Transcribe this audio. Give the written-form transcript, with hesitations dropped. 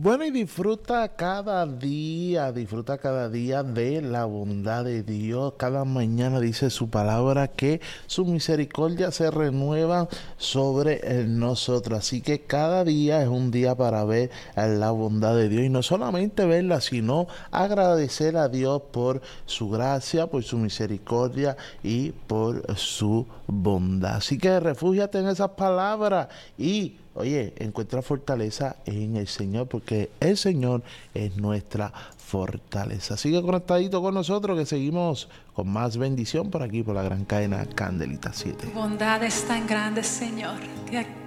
Bueno, y disfruta cada día de la bondad de Dios. Cada mañana dice su palabra que su misericordia se renueva sobre nosotros. Así que cada día es un día para ver la bondad de Dios. Y no solamente verla, sino agradecer a Dios por su gracia, por su misericordia y por su bondad. Así que refúgiate en esas palabras y oye, encuentra fortaleza en el Señor, porque el Señor es nuestra fortaleza. Sigue conectadito con nosotros, que seguimos con más bendición por aquí, por la gran cadena Candelita Tu 7. bondad es tan grande, Señor, que